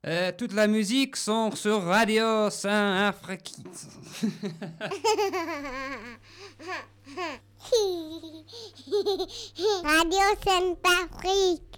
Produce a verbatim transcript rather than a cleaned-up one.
Euh, toute la musique sont sur Radio Saint-Afrique. Radio Saint-Afrique.